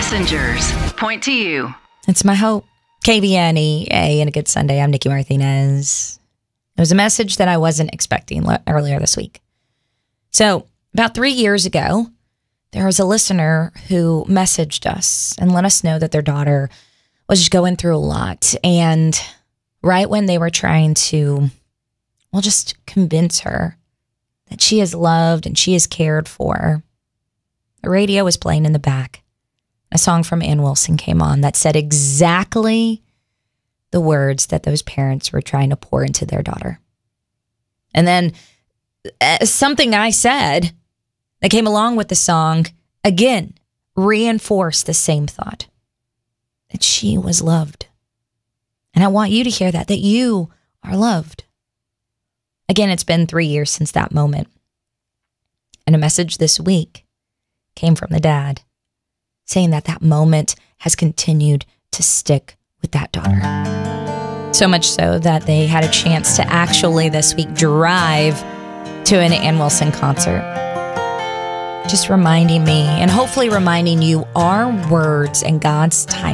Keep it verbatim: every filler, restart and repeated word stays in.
messengers point to you. It's my hope. K V N E A and a good Sunday. I'm Nikki Martinez. It was a message that I wasn't expecting le- earlier this week. So about three years ago, there was a listener who messaged us and let us know that their daughter was just going through a lot. And right when they were trying to, well, just convince her that she is loved and she is cared for, the radio was playing in the back. A song from Ann Wilson came on that said exactly the words that those parents were trying to pour into their daughter. And then uh, something I said that came along with the song, again, reinforced the same thought, that she was loved. And I want you to hear that, that you are loved. Again, it's been three years since that moment. And a message this week came from the dad saying that that moment has continued to stick with that daughter. So much so that they had a chance to actually this week drive to an Ann Wilson concert. Just reminding me and hopefully reminding you our words and God's time